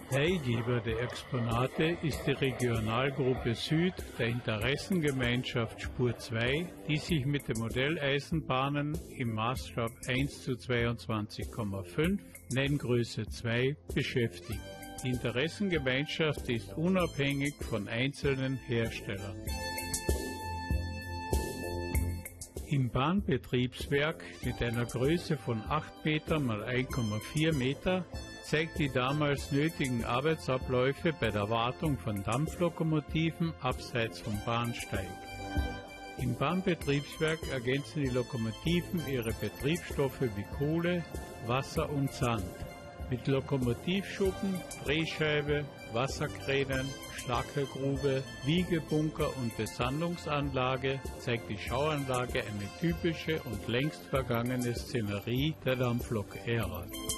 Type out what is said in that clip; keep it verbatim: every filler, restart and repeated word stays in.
Leihgeber der Exponate ist die Regionalgruppe Süd der Interessengemeinschaft Spur zwei, die sich mit den Modelleisenbahnen im Maßstab eins zu zweiundzwanzig Komma fünf, Nenngröße zwei, beschäftigt. Die Interessengemeinschaft ist unabhängig von einzelnen Herstellern. Im Bahnbetriebswerk mit einer Größe von acht Meter mal eins Komma vier Meter zeigt die damals nötigen Arbeitsabläufe bei der Wartung von Dampflokomotiven abseits vom Bahnsteig. Im Bahnbetriebswerk ergänzen die Lokomotiven ihre Betriebsstoffe wie Kohle, Wasser und Sand. Mit Lokomotivschuppen, Drehscheibe, Wasserkränen, Schlackergrube, Wiegebunker und Besandungsanlage zeigt die Schauanlage eine typische und längst vergangene Szenerie der Dampflok-Ära.